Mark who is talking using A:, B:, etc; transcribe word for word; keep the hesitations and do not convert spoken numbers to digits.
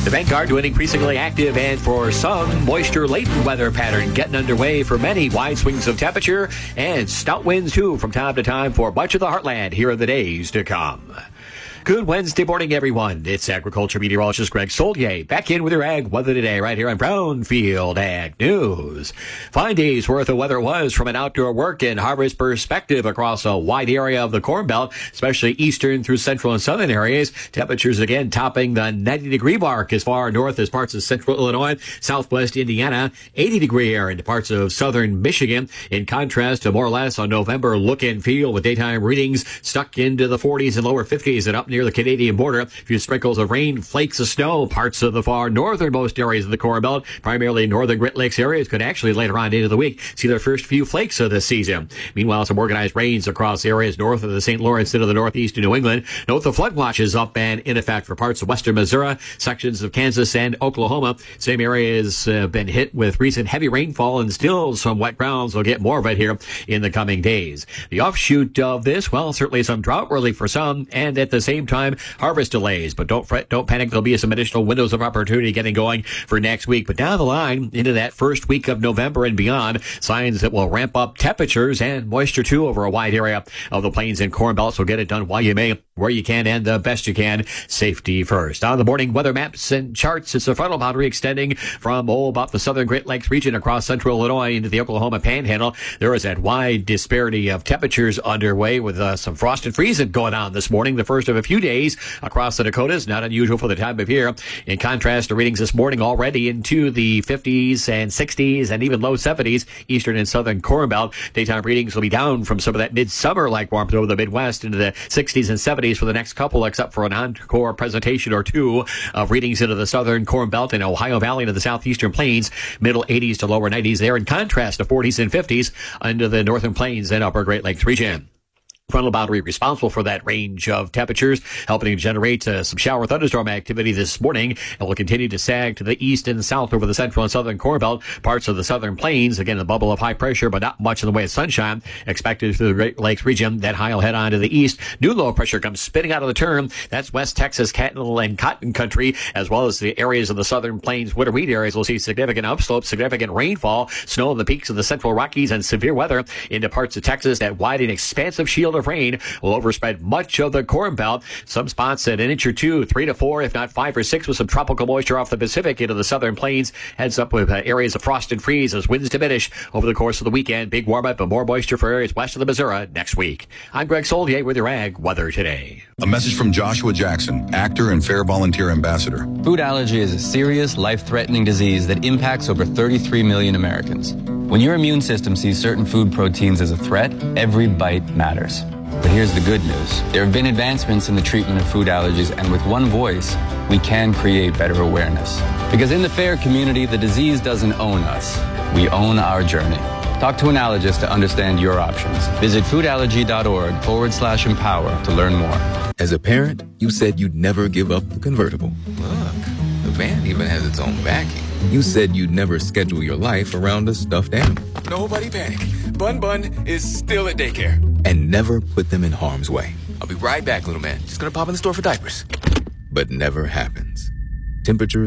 A: The Vanguard doing increasingly active and for some moisture-laden weather pattern getting underway for many. Wide swings of temperature and stout winds too from time to time for much of the heartland here in the days to come. Good Wednesday morning, everyone. It's agriculture meteorologist Greg Solier back in with your ag weather today right here on Brownfield Ag News. Five days worth of weather was from an outdoor work and harvest perspective across a wide area of the Corn Belt, especially eastern through central and southern areas. Temperatures again topping the ninety degree mark as far north as parts of central Illinois, southwest Indiana, eighty degree air into parts of southern Michigan. In contrast to more or less a November look and feel with daytime readings stuck into the forties and lower fifties and up near the Canadian border. A few sprinkles of rain, flakes of snow. Parts of the far northernmost areas of the Corn Belt, primarily northern Great Lakes areas, could actually later on into the week see their first few flakes of the season. Meanwhile, some organized rains across areas north of the Saint Lawrence into the northeast of New England. Note the flood watch is up and in effect for parts of western Missouri, sections of Kansas and Oklahoma. Same areas have uh, been hit with recent heavy rainfall and still some wet grounds. We'll get more of it here in the coming days. The offshoot of this, well, certainly some drought relief for some, and at the same time, harvest delays. But don't fret, don't panic. There'll be some additional windows of opportunity getting going for next week. But down the line, into that first week of November and beyond, signs that will ramp up temperatures and moisture too over a wide area of the plains and Corn Belt. So get it done while you may, where you can, and the best you can. Safety first. On the morning weather maps and charts, it's a frontal boundary extending from, oh, about the southern Great Lakes region across central Illinois into the Oklahoma Panhandle. There is that wide disparity of temperatures underway with uh, some frost and freezing going on this morning. The first of a few days across the Dakotas, not unusual for the time of year. In contrast to readings this morning already into the fifties and sixties and even low seventies, eastern and southern Corn Belt. Daytime readings will be down from some of that midsummer-like warmth over the Midwest into the sixties and seventies for the next couple, except for an encore presentation or two of readings into the southern Corn Belt and Ohio Valley into the southeastern plains, middle eighties to lower nineties there, in contrast to forties and fifties into the northern plains and upper Great Lakes region. Frontal boundary responsible for that range of temperatures, helping to generate uh, some shower thunderstorm activity this morning, and will continue to sag to the east and south over the central and southern Corn Belt, parts of the southern plains. Again, a bubble of high pressure, but not much in the way of sunshine expected through the Great Lakes region. That high will head on to the east. New low pressure comes spinning out of the turn. That's West Texas, cattle and cotton country, as well as the areas of the southern plains. Winter wheat areas will see significant upslopes, significant rainfall, snow in the peaks of the central Rockies, and severe weather into parts of Texas. That wide and expansive shield of rain will overspread much of the Corn Belt. Some spots at an inch or two, three to four, if not five or six, with some tropical moisture off the Pacific into the southern plains. Heads up with uh, areas of frost and freeze as winds diminish over the course of the weekend. Big warm up and more moisture for areas west of the Missouri next week. I'm Greg Solier with your ag weather today.
B: A message from Joshua Jackson, actor and Fair Volunteer Ambassador.
C: Food allergy is a serious, life-threatening disease that impacts over thirty-three million Americans. When your immune system sees certain food proteins as a threat, every bite matters. But here's the good news. There have been advancements in the treatment of food allergies, and with one voice, we can create better awareness. Because in the FAIR community, the disease doesn't own us. We own our journey. Talk to an allergist to understand your options. Visit foodallergy.org forward slash empower to learn more.
D: As a parent, you said you'd never give up the convertible.
E: Look, the van even has its own backing.
D: You said you'd never schedule your life around a stuffed animal.
E: Nobody panic. Bun Bun is still at daycare.
D: And never put them in harm's way.
E: I'll be right back, little man. Just gonna pop in the store for diapers.
D: But never happens. Temperatures